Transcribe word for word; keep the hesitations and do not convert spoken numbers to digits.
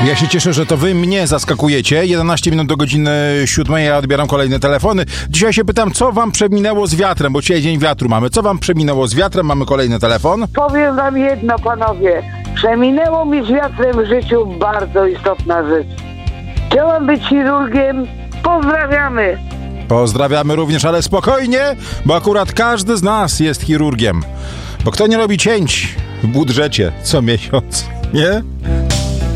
Ja się cieszę, że to wy mnie zaskakujecie. jedenaście minut do godziny siódmej, ja odbieram kolejne telefony. Dzisiaj się pytam, co wam przeminęło z wiatrem, bo dzisiaj dzień wiatru mamy. Co wam przeminęło z wiatrem? Mamy kolejny telefon. Powiem wam jedno, panowie. Przeminęło mi z wiatrem w życiu bardzo istotna rzecz. Chciałam być chirurgiem. Pozdrawiamy. Pozdrawiamy również, ale spokojnie, bo akurat każdy z nas jest chirurgiem. Bo kto nie robi cięć w budżecie co miesiąc, nie?